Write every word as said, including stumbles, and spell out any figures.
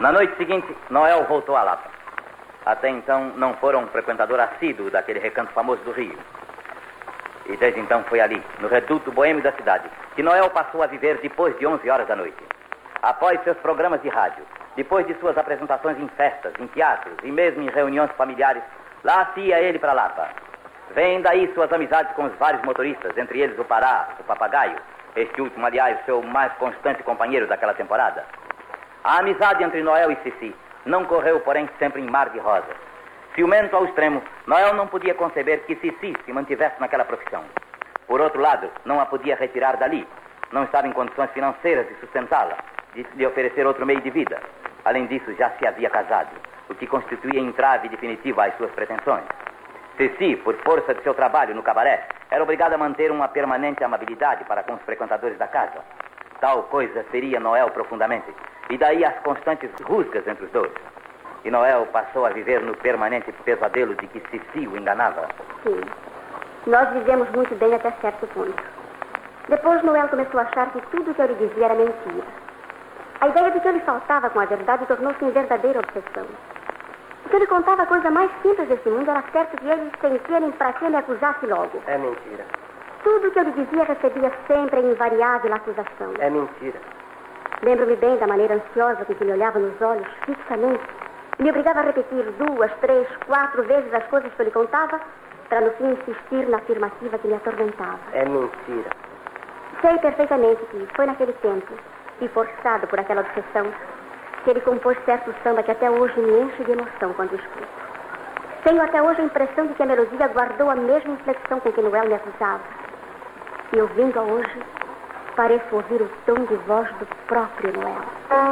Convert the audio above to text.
Na noite seguinte, Noel voltou a Lapa. Até então, não fora um frequentador assíduo daquele recanto famoso do Rio. E desde então foi ali, no reduto boêmio da cidade, que Noel passou a viver depois de onze horas da noite. Após seus programas de rádio, depois de suas apresentações em festas, em teatros e mesmo em reuniões familiares, lá se ia ele para Lapa. Vêm daí suas amizades com os vários motoristas, entre eles o Pará, o Papagaio, este último, aliás, seu mais constante companheiro daquela temporada. A amizade entre Noel e Cici não correu, porém, sempre em mar de rosas. Ciumento ao extremo, Noel não podia conceber que Cici se mantivesse naquela profissão. Por outro lado, não a podia retirar dali. Não estava em condições financeiras de sustentá-la, de lhe oferecer outro meio de vida. Além disso, já se havia casado, o que constituía entrave definitivo às suas pretensões. Cici, por força de seu trabalho no cabaré, era obrigada a manter uma permanente amabilidade para com os frequentadores da casa. Tal coisa feria Noel profundamente, e daí as constantes rusgas entre os dois. E Noel passou a viver no permanente pesadelo de que Cici o enganava. Sim. Nós vivemos muito bem até certo ponto. Depois Noel começou a achar que tudo o que eu lhe dizia era mentira. A ideia de que ele faltava com a verdade tornou-se uma verdadeira obsessão. O que ele contava a coisa mais simples desse mundo era certo que ele sentia em pra que me acusasse logo. É mentira. Tudo o que eu lhe dizia recebia sempre a invariável acusação. É mentira. Lembro-me bem da maneira ansiosa com que me olhava nos olhos, fixamente, e me obrigava a repetir duas, três, quatro vezes as coisas que eu lhe contava, para no fim insistir na afirmativa que me atormentava. É mentira. Sei perfeitamente que foi naquele tempo, e forçado por aquela obsessão, que ele compôs certo samba que até hoje me enche de emoção quando escuto. Tenho até hoje a impressão de que a melodia guardou a mesma inflexão com que Noel me acusava. E ouvindo-a hoje, pareço ouvir o tom de voz do próprio Noel.